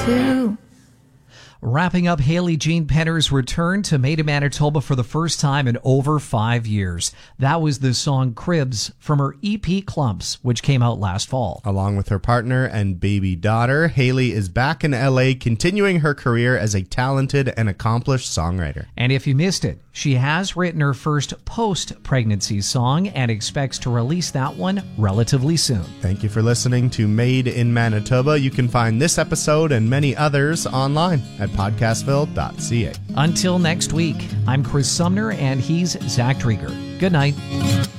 too. Wrapping up Hayley Jean Penner's return to Made in Manitoba for the first time in over 5 years. That was the song Cribs from her EP Clumps, which came out last fall. Along with her partner and baby daughter, Hayley is back in LA, continuing her career as a talented and accomplished songwriter. And if you missed it, she has written her first post-pregnancy song and expects to release that one relatively soon. Thank you for listening to Made in Manitoba. You can find this episode and many others online at podcastville.ca. Until next week, I'm Chris Sumner and he's Zach Drieger. Good night.